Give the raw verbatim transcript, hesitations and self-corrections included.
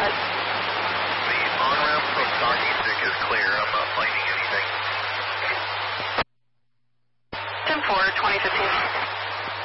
ahead. The on-ramp from Talking Stick is clear. I'm not finding anything. ten four, twenty fifteen.